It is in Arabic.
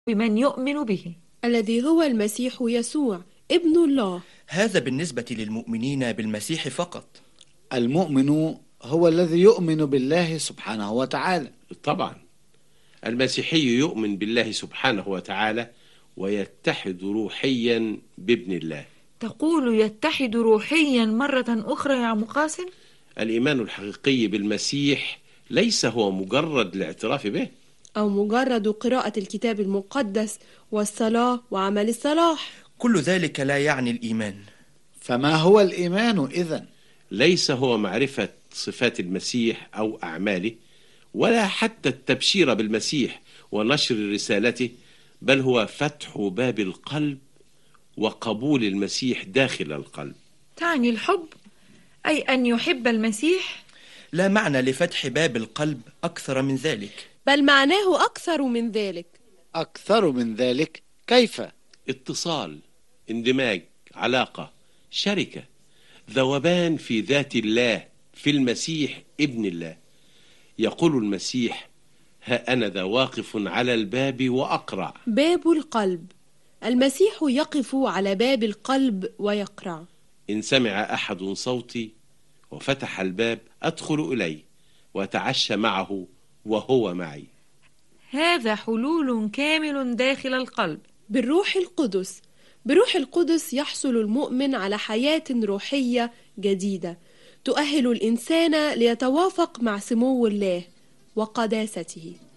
بمن يؤمن به الذي هو المسيح يسوع ابن الله. هذا بالنسبة للمؤمنين بالمسيح فقط. المؤمن هو الذي يؤمن بالله سبحانه وتعالى. طبعا المسيحي يؤمن بالله سبحانه وتعالى ويتحد روحيا بابن الله. تقول يتحد روحيا مرة أخرى يا عم قاسم؟ الإيمان الحقيقي بالمسيح ليس هو مجرد الاعتراف به أو مجرد قراءة الكتاب المقدس والصلاة وعمل الصلاح. كل ذلك لا يعني الإيمان. فما هو الإيمان إذن؟ ليس هو معرفة صفات المسيح أو أعماله، ولا حتى التبشير بالمسيح ونشر رسالته، بل هو فتح باب القلب وقبول المسيح داخل القلب. تعني الحب، أي أن يحب المسيح؟ لا معنى لفتح باب القلب أكثر من ذلك. بل معناه أكثر من ذلك. أكثر من ذلك كيف؟ اتصال، اندماج، علاقة، شركة، ذوبان في ذات الله في المسيح ابن الله. يقول المسيح: ها أنا ذا واقف على الباب وأقرع. باب القلب، المسيح يقف على باب القلب ويقرع. إن سمع أحد صوتي وفتح الباب أدخل إليه وأتعشى معه وهو معي. هذا حلول كامل داخل القلب بالروح القدس. بروح القدس يحصل المؤمن على حياة روحية جديدة تؤهل الإنسان ليتوافق مع سمو الله وقداسته.